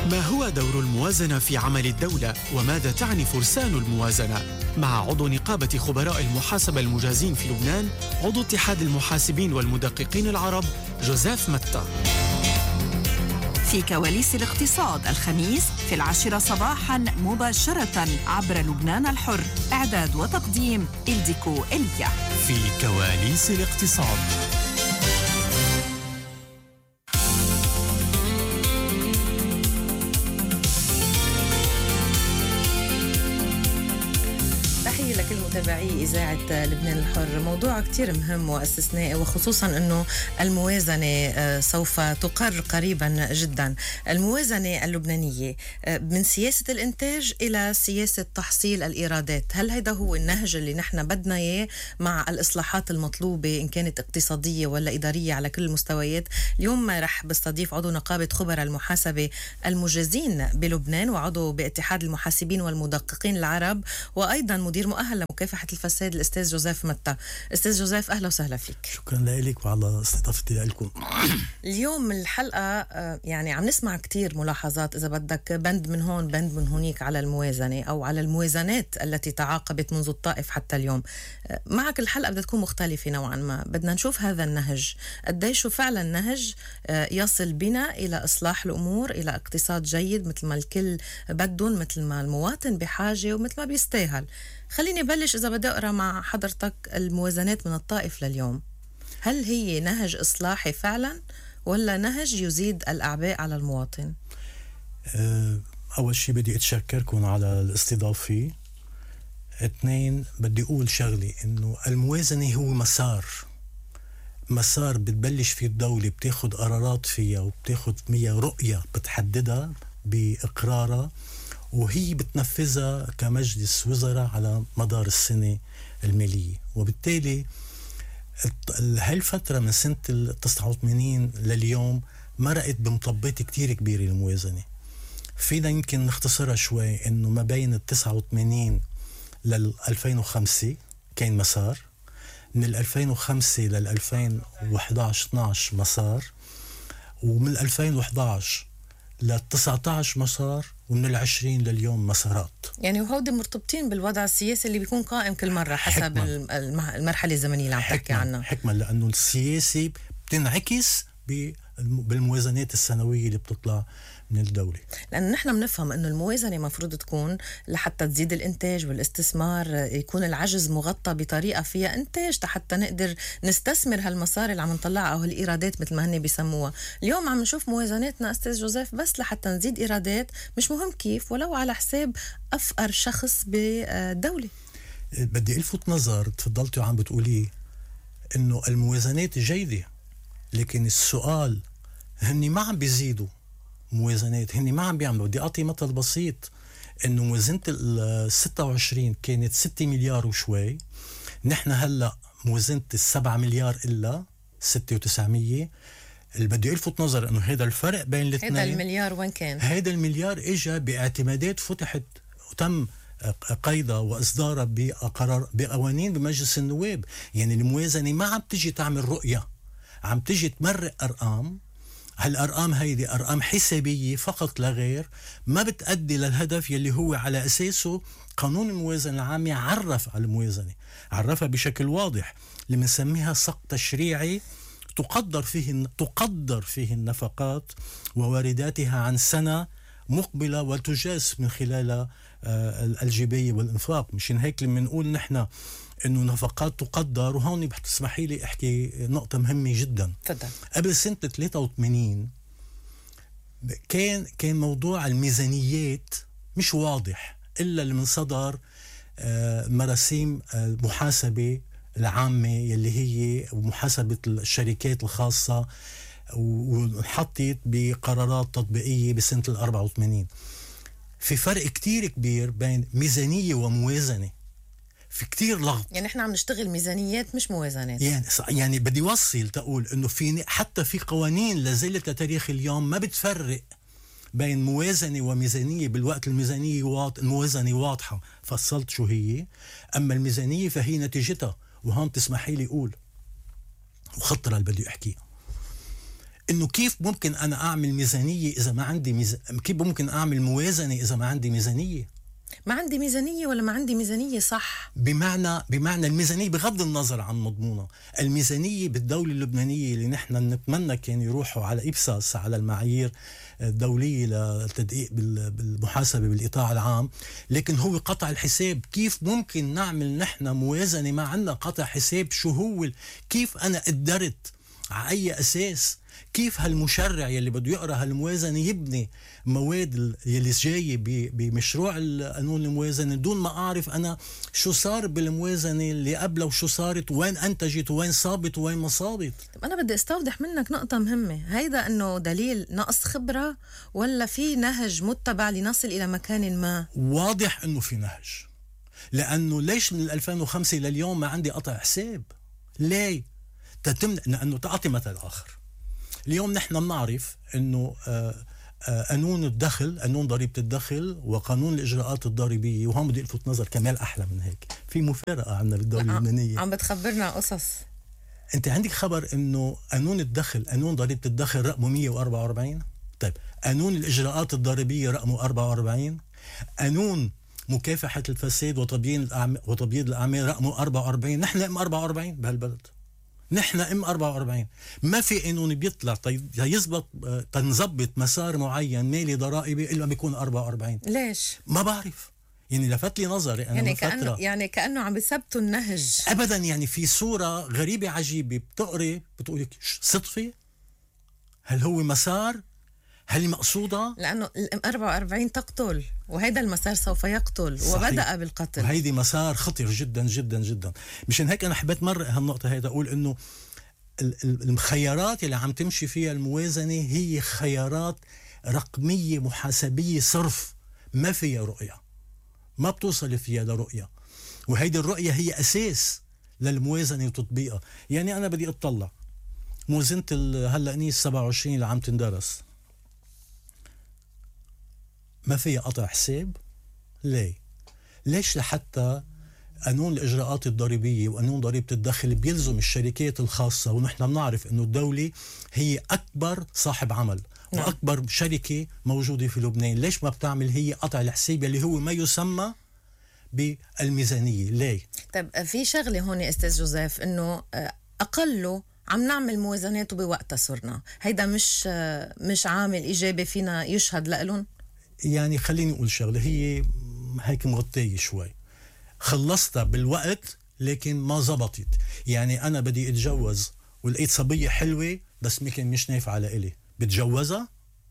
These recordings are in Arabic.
ما هو دور الموازنة في عمل الدولة وماذا تعني فرسان الموازنة؟ مع عضو نقابة خبراء المحاسبة المجازين في لبنان، عضو اتحاد المحاسبين والمدققين العرب جوزيف متى. في كواليس الاقتصاد الخميس في 10 صباحا مباشرة عبر لبنان الحر. إعداد وتقديم إلديكو إليا. في كواليس الاقتصاد. لكل متابعي إذاعة لبنان الحر. موضوع كتير مهم واستثنائي، وخصوصا أنه الموازنة سوف تقر قريبا جدا. الموازنة اللبنانية من سياسة الإنتاج إلى سياسة تحصيل الإيرادات، هل هذا هو النهج اللي نحن بدنا إياه مع الإصلاحات المطلوبة إن كانت اقتصادية ولا إدارية على كل المستويات؟ اليوم رح بستضيف عضو نقابة خبراء المحاسبة المجازين بلبنان وعضو باتحاد المحاسبين والمدققين العرب وأيضا مدير مؤهل لمكافحة الفساد الأستاذ جوزيف متى. أستاذ جوزيف، أهلا وسهلا فيك. شكرا لك وعلى استضافتي لكم. اليوم الحلقة يعني عم نسمع كتير ملاحظات، إذا بدك بند من هون بند من هونيك على الموازنة أو على الموازنات التي تعاقبت منذ الطائف حتى اليوم. معك الحلقة بدها تكون مختلفة نوعا ما، بدنا نشوف هذا النهج قديش فعلا نهج يصل بنا إلى إصلاح الأمور، إلى اقتصاد جيد مثل ما الكل بدهم، مثل ما المواطن بحاجة ومثل ما بيستاهل. خليني بلش إذا بدي أقرأ مع حضرتك الموازنات من الطائف لليوم. هل هي نهج إصلاحي فعلا ولا نهج يزيد الأعباء على المواطن؟ أول شيء بدي أتشكركم على الاستضافة. اثنين، بدي أقول شغلي إنه الموازنة هو مسار بتبلش فيه الدولة، بتاخد قرارات فيها وبتاخد فيها رؤية بتحددها بإقرارها، وهي بتنفذها كمجلس وزراء على مدار السنة المالية. وبالتالي هالفترة من سنة 89 لليوم مرقت بمطبات كتير كبيرة الموازنة. فينا يمكن نختصرها شوي، إنه ما بين 89 لل 2005 كان مسار، من 2005 لل 2011-12 مسار، ومن 2011 ل 19 مسار، ومن 20 لليوم مسارات. يعني وهودي مرتبطين بالوضع السياسي اللي بيكون قائم كل مرة حسب المرحلة الزمنية اللي عم تحكي عنها. حكمة، لأنه السياسي بتنعكس بالموازنات السنوية اللي بتطلع من الدولة. لأن نحن بنفهم أنه الموازنة مفروض تكون لحتى تزيد الإنتاج والاستثمار، يكون العجز مغطى بطريقة فيها إنتاج حتى نقدر نستثمر هالمصاري اللي عم نطلعها أو هالإيرادات مثل ما هن بيسموها. اليوم عم نشوف موازناتنا أستاذ جوزيف بس لحتى نزيد إيرادات، مش مهم كيف، ولو على حساب أفقر شخص بالدولة. بدي ألفت نظر، تفضلتوا عم بتقولي إنه الموازنات جيدة، لكن السؤال هني ما عم بيزيدوا موازنات، هني ما عم بيعملوا. بدي أعطي مثل بسيط، إنه موازنة ال 26 كانت 6 مليار وشوي، نحن هلأ موازنة 7 مليار إلا 6,900. اللي بدي ألفت نظر إنه هذا الفرق بين الاثنين. هذا المليار وين كان؟ هذا المليار إجا باعتمادات فتحت وتم قيدها وإصدارها بقوانين بمجلس النواب. يعني الموازنة ما عم تجي تعمل رؤية، عم تجي تمرق أرقام. هالأرقام هيدي أرقام حسابية فقط لا غير، ما بتأدي للهدف يلي هو على أساسه قانون الموازنة العامة عرف على الموازنة، عرفها بشكل واضح اللي بنسميها سقف تشريعي تقدر فيه النفقات ووارداتها عن سنة مقبلة وتجاز من خلال الجباية والإنفاق. مشان هيك لما نقول نحن إنه نفقات تقدر، وهون بتسمحي لي أحكي نقطة مهمة جدا. فضل. قبل سنة 83 كان موضوع الميزانيات مش واضح إلا من صدر مراسيم المحاسبة العامة يلي هي محاسبة الشركات الخاصة، وحطت بقرارات تطبيقية بسنة 84. في فرق كتير كبير بين ميزانية وموازنة، في كتير لغط. يعني احنا عم نشتغل ميزانيات مش موازنات. يعني بدي وصل تقول انه حتى في قوانين لازلت لتاريخ اليوم ما بتفرق بين موازنة وميزانية، بالوقت الموازنة واضحة، فصلت شو هي، اما الميزانية فهي نتيجتها. وهون تسمحي لي اقول وخطرة اللي بدي احكيها، إنه كيف ممكن أنا أعمل ميزانية إذا ما عندي كيف ممكن أعمل موازنة إذا ما عندي ميزانية؟ ما عندي ميزانية ولا ما عندي ميزانية صح؟ بمعنى الميزانية بغض النظر عن مضمونها. الميزانية بالدولة اللبنانية اللي نحن نتمنى كان يروحوا على إبساس، على المعايير الدولية للتدقيق بالمحاسبة بالإيطاع العام، لكن هو قطع الحساب. كيف ممكن نعمل نحن موازنة ما عندنا قطع حساب؟ شو هو؟ كيف أنا قدرت؟ على أي أساس؟ كيف هالمشرع يلي بده يقرأ هالموازنة يبني مواد يلي جاية بمشروع قانون الموازنة دون ما أعرف أنا شو صار بالموازنة اللي قبله وشو صارت وين أنتجت وين صابت وين ما صابت؟ أنا بدي استوضح منك نقطة مهمة. هيدا أنه دليل نقص خبرة ولا في نهج متبع لنصل إلى مكان ما؟ واضح أنه في نهج، لأنه ليش من 2005 لليوم ما عندي قطع حساب؟ ليه؟ لأنه تعطي مثل آخر. اليوم نحن بنعرف أنه قانون الدخل، قانون ضريبة الدخل وقانون الإجراءات الضريبية، وهم بدي ألفت نظر كمال أحلى من هيك، في مفارقة عنا بالدولة اللبنانية. عم بتخبرنا قصص. أنت عندك خبر أنه قانون الدخل، قانون ضريبة الدخل رقمه 144؟ طيب قانون الإجراءات الضريبية رقمه 44؟ قانون مكافحة الفساد وتبييض الأعمال رقمه 44؟ نحن ام 44 بهالبلد، نحن ام 44. ما في قانون بيطلع يزبط تنظبط مسار معين مالي ضرائبي الا بيكون 44. ليش؟ ما بعرف، يعني لفت لي نظري انا يعني كأنه عم بثبتوا النهج ابدا. يعني في صورة غريبة عجيبة بتقري بتقولك صدفة؟ هل هو مسار؟ هل مقصودة؟ لأنه ال 44 تقتل، وهيدا المسار سوف يقتل. صحيح. وبدأ بالقتل، وهيدي مسار خطير جدا جدا جدا. مشان هيك أنا حبيت مرة هالنقطة هيدا أقول إنه الخيارات اللي عم تمشي فيها الموازنة هي خيارات رقمية محاسبية صرف، ما فيها رؤية، ما بتوصل فيها لرؤية، وهيدي الرؤية هي أساس للموازنة وتطبيقها. يعني أنا بدي أطلع موازنة هلأ نيس 27 اللي عم تندرس، ما فيها قطع حساب. ليه؟ ليش؟ لحتى قانون الإجراءات الضريبية وقانون ضريبة الدخل بيلزم الشركات الخاصة، ونحن بنعرف إنه الدولة هي أكبر صاحب عمل وأكبر شركة موجودة في لبنان. ليش ما بتعمل هي قطع الحساب اللي هو ما يسمى بالميزانية؟ ليه؟ طيب في شغلة هون أستاذ جوزيف، إنه أقله عم نعمل موازنات وبوقتها صرنا، هيدا مش عامل إيجابي فينا يشهد لألون؟ يعني خليني أقول شغلة هي هيك مغطية شوي، خلصتها بالوقت لكن ما زبطت. يعني أنا بدي أتجوز ولقيت صبية حلوة بس مش نافعة لإلي، بتجوزها؟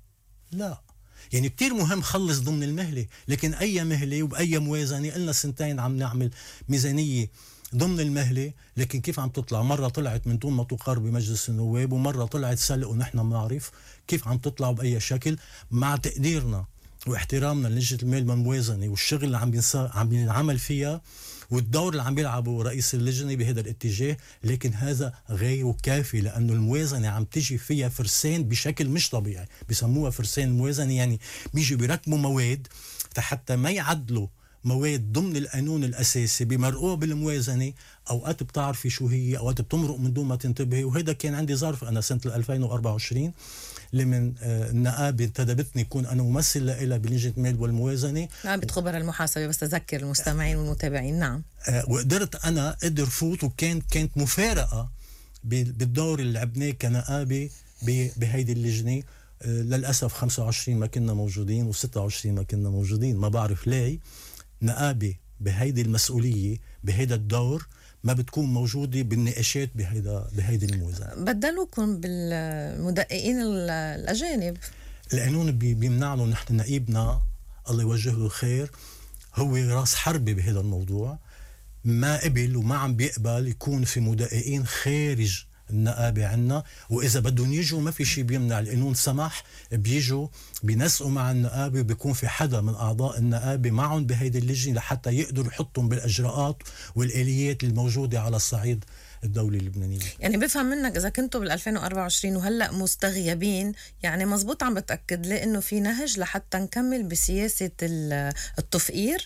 لا. يعني كتير مهم خلص ضمن المهلة، لكن أي مهلة وبأي موازنة قلنا سنتين عم نعمل ميزانية ضمن المهلة، لكن كيف عم تطلع؟ مرة طلعت من دون ما تقر بمجلس النواب، ومرة طلعت سلق ونحن بنعرف كيف عم تطلع بأي شكل. مع تقديرنا واحترامنا للجنة المال والموازنة والشغل اللي عم ينعمل فيها والدور اللي عم بيلعبه رئيس اللجنة بهذا الاتجاه، لكن هذا غير كافي، لأنه الموازنة عم تجي فيها فرسان بشكل مش طبيعي، بيسموها فرسان الموازنة. يعني بيجي بيركبوا مواد حتى ما يعدلوا مواد ضمن القانون الأساسي بمرقوها بالموازنة. أوقات بتعرفي شو هي، أوقات بتمرق من دون ما تنتبهي. وهذا كان عندي ظرف أنا سنة 2024 لمن النقابة انتدبتني كون أنا ممثل لها بلجنة المال والموازنة، نقابة خبراء المحاسبة، بس تذكر المستمعين والمتابعين. نعم. وقدرت أنا فوت، كانت مفارقة بالدور اللي لعبناه كنقابة بهيدي اللجنة. للأسف 25 ما كنا موجودين و26 ما كنا موجودين، ما بعرف ليه نقابة بهيدي المسؤولية بهيدا الدور ما بتكون موجودة بالنقاشات بهيدي الموازنة. بدلوكم بالمدققين الأجانب. القانون بيمنعنا. نحن نقيبنا الله يوجه له الخير هو راس حربة بهذا الموضوع، ما قبل وما عم بيقبل يكون في مدققين خارج النقابة عنا، وإذا بدهم يجوا ما في شيء بيمنع. القانون سمح بيجوا بينسقوا مع النقابة، وبيكون في حدا من أعضاء النقابة معهم بهيدي اللجنة لحتى يقدروا يحطهم بالأجراءات والآليات الموجودة على الصعيد الدولة اللبنانية. يعني بفهم منك إذا كنتوا بال2024 وهلأ مستغيبين، يعني مزبوط عم بتأكد لي إنه في نهج لحتى نكمل بسياسة التفقير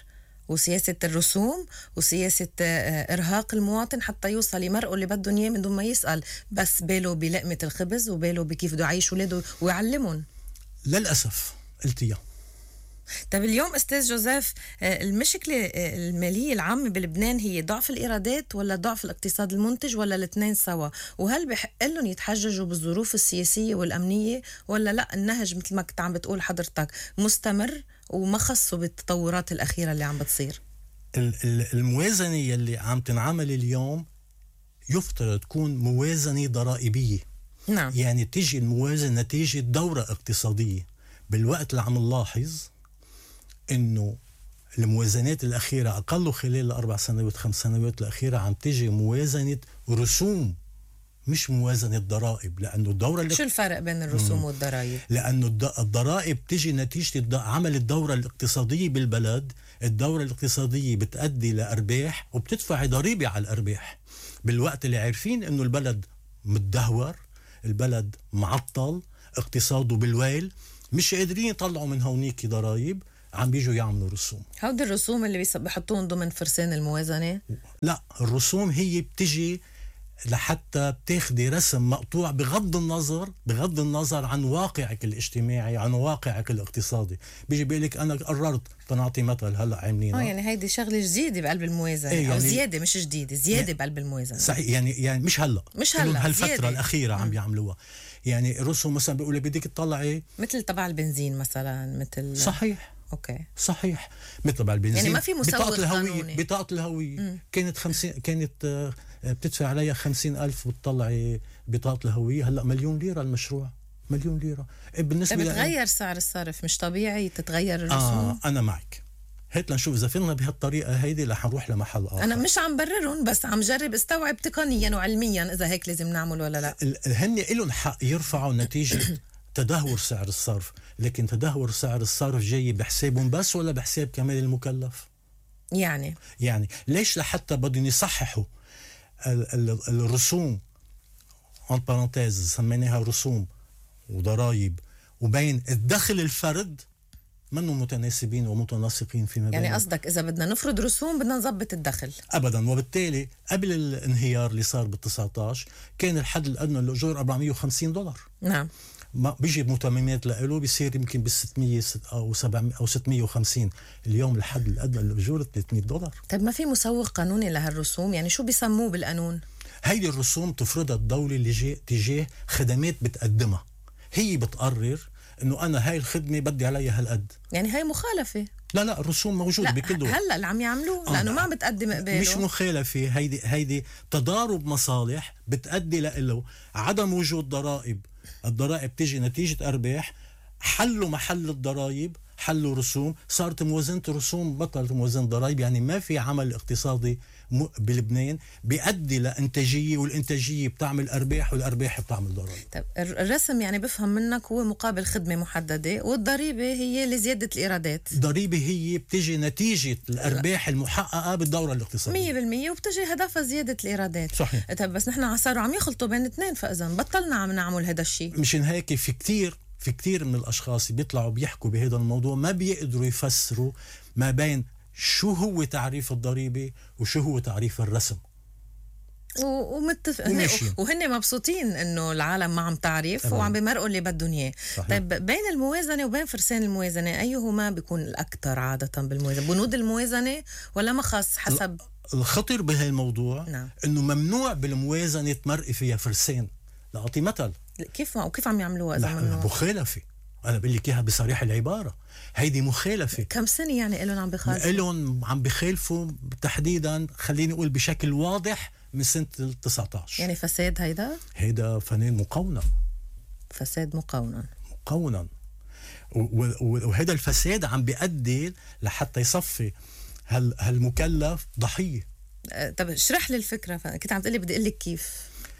وسياسة الرسوم وسياسة إرهاق المواطن حتى يوصل يمرقوا اللي بدهم إياه من دون ما يسأل، بس باله بلقمة الخبز وباله بكيف بده يعيش ولاده ويعلمهم. للأسف قلتيها. طب اليوم أستاذ جوزيف، المشكلة المالية العامة بلبنان هي ضعف الإيرادات ولا ضعف الاقتصاد المنتج ولا الاثنين سوا؟ وهل بحق لهم يتحججوا بالظروف السياسية والأمنية ولا لا النهج مثل ما كنت عم بتقول حضرتك مستمر وما خصوا بالتطورات الأخيرة اللي عم بتصير؟ الموازنة يلي عم تنعمل اليوم يفترض تكون موازنة ضرائبية. نعم. يعني تيجي الموازنة نتيجة دورة اقتصادية. بالوقت اللي عم نلاحظ انه الموازنات الاخيره اقل خلال ال4 سنوات 5 سنوات الاخيره عم تيجي موازنه رسوم مش موازنه ضرائب، لانه الدوره شو الفرق بين الرسوم والضرائب؟ لانه الضرائب تيجي نتيجه عمل الدوره الاقتصاديه بالبلد. الدوره الاقتصاديه بتؤدي لارباح وبتدفع ضريبه على الارباح، بالوقت اللي عارفين انه البلد متدهور، البلد معطل، اقتصاده بالويل، مش قادرين يطلعوا من هونيك ضرائب، عم بيجوا يعملوا رسوم. هودي الرسوم اللي بيحطون ضمن فرسان الموازنة؟ لا، الرسوم هي بتجي لحتى بتاخدي رسم مقطوع بغض النظر عن واقعك الاجتماعي، عن واقعك الاقتصادي. بيجي بيقولك أنا قررت، تنعطي مثل هلأ عاملينها. يعني هيدي شغلة جديدة بقلب الموازنة. يعني أو زيادة، مش جديدة، زيادة يعني بقلب الموازنة. صحيح. يعني مش هلأ هالفترة زيادة. الأخيرة عم بيعملوها. يعني رسوم مثلا بيقولوا بدك تطلعي مثل تبع البنزين مثلا، مثل صحيح. اوكي صحيح، مثل تبع البنزين. يعني ما في مسوق قانوني. بطاقة الهوية كانت بتدفع عليها 50,000 وتطلعي بطاقة الهوية، هلأ مليون ليرة المشروع، مليون ليرة. بالنسبة بتغير سعر الصرف، مش طبيعي تتغير الرسوم؟ أنا معك. هات لنشوف إذا فينا بهالطريقة هيدي رح نروح لمحل آخر. أنا مش عم بررهم، بس عم جرب استوعب تقنيا وعلميا إذا هيك لازم نعمل ولا لا. هن إلهم حق يرفعوا نتيجة تدهور سعر الصرف، لكن تدهور سعر الصرف جاي بحسابهم بس ولا بحساب كمان المكلف؟ يعني ليش لحتى بدهم يصححوا الرسوم en parenthèse سميناها رسوم وضرائب وبين الدخل الفرد منهم متناسبين ومتناسقين فيما بينهم. يعني قصدك إذا بدنا نفرض رسوم بدنا نظبط الدخل؟ أبدا. وبالتالي قبل الانهيار اللي صار بال19 كان الحد الأدنى للأجور $450. نعم. ما بيجي بمتممات له بيصير يمكن بال600 أو 700 أو 650. اليوم الحد الأدنى للأجور $300. طيب ما في مسوق قانوني لهالرسوم؟ يعني شو بيسموه بالقانون؟ هيدي الرسوم تفرضها الدولة اللي تجاه خدمات بتقدمها. هي بتقرر انه انا هاي الخدمه بدي عليها هالقد. يعني هاي مخالفه؟ لا الرسوم موجوده بكل دول. هلا اللي عم يعملوه لانه ما عم بتقدم قباله. مش مخالفه، هيدي تضارب مصالح بتؤدي له عدم وجود ضرائب. الضرائب تيجي نتيجه ارباح، حلوا محل الضرائب، حلوا رسوم، صارت موازنه رسوم بطلت موازنه ضرائب. يعني ما في عمل اقتصادي بلبنان بيؤدي لإنتاجية، والإنتاجية بتعمل أرباح، والأرباح بتعمل ضرائب. طيب الرسم يعني بفهم منك هو مقابل خدمة محددة، والضريبة هي لزيادة الإيرادات. الضريبة هي بتجي نتيجة الأرباح المحققة بالدورة الاقتصادية 100%، وبتجي هدفها زيادة الإيرادات. صحيح. طيب بس نحن صاروا عم يخلطوا بين الاثنين، فإذا بطلنا عم نعمل هذا الشيء. مشان هيك في كتير من الأشخاص بيطلعوا بيحكوا بهذا الموضوع ما بيقدروا يفسروا ما بين شو هو تعريف الضريبة وشو هو تعريف الرسم. وهن مبسوطين انه العالم ما عم تعرف وعم بمرقوا اللي بدهم اياه. طيب بين الموازنة وبين فرسان الموازنة ايهما بيكون الأكثر عادة بالموازنة؟ بنود الموازنة ولا ما خاص حسب؟ الخطر بهالموضوع نعم. انه ممنوع بالموازنة تمرقي فيها فرسان. لأعطي مثل. كيف عم يعملوها اذا ممنوع؟ مخالفة. أنا بقول لك إياها بصريح العبارة، هيدي مخالفة. كم سنة يعني إلهم عم بخالفوا؟ إلهم عم بخالفوا تحديدا، خليني أقول بشكل واضح، من سنة 19. يعني فساد هيدا فنان مقونن. فساد مقونن. وهذا الفساد عم بيؤدي لحتى يصفي هالمكلف ضحية. طب اشرح لي الفكرة. كنت عم تقلي بدي أقول لك كيف.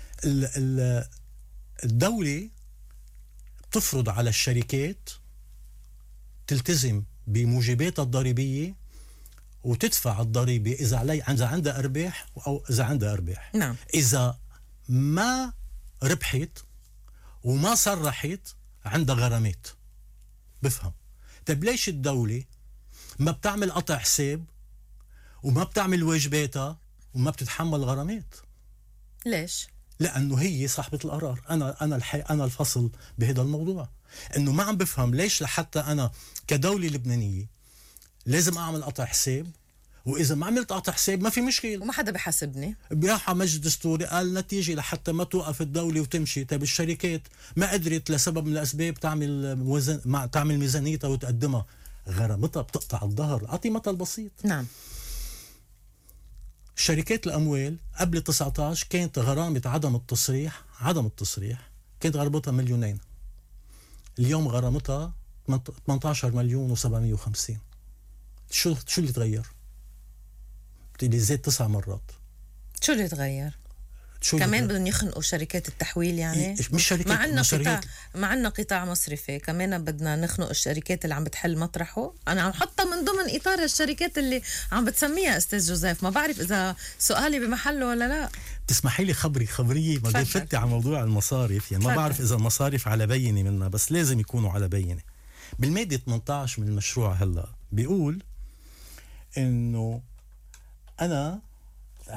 الدولة تفرض على الشركات تلتزم بموجباتها الضريبية وتدفع الضريبة إذا عندها أرباح أو إذا عندها أرباح. نعم. إذا ما ربحت وما صرحت عندها غرامات. بفهم. طيب ليش الدولة ما بتعمل قطع حساب وما بتعمل واجباتها وما بتتحمل غرامات. ليش؟ لأنه هي صاحبة القرار. أنا الفصل بهذا الموضوع، إنه ما عم بفهم ليش لحتى أنا كدولة لبنانية لازم أعمل قطع حساب، وإذا ما عملت قطع حساب ما في مشكلة وما حدا بحاسبني. بيروح مجلس دستوري قال نتيجة لحتى ما توقف الدولة وتمشي. طيب الشركات ما قدرت لسبب من الأسباب تعمل ميزانيتها وتقدمها، غرامتها بتقطع الظهر. أعطي مثل بسيط. نعم. شركات الأموال قبل 19 كانت غرامة عدم التصريح كانت غرامتها 2,000,000. اليوم غرامتها 18,750,000. شو اللي تغير؟ بتقولي زاد 9 مرات. شو اللي تغير؟ كمان بدهم يخنقوا شركات التحويل يعني؟ مش شركات، ما عنا قطاع مصرفي، كمان بدنا نخنق الشركات اللي عم بتحل مطرحه. انا عم حطها من ضمن اطار الشركات اللي عم بتسميها استاذ جوزيف. ما بعرف اذا سؤالي بمحله ولا لا. تسمحي لي خبريه ما بفتي على موضوع المصارف. يعني ما بعرف اذا المصارف على بينه منها، بس لازم يكونوا على بينه. بالمادة 18 من المشروع هلا بيقول انه انا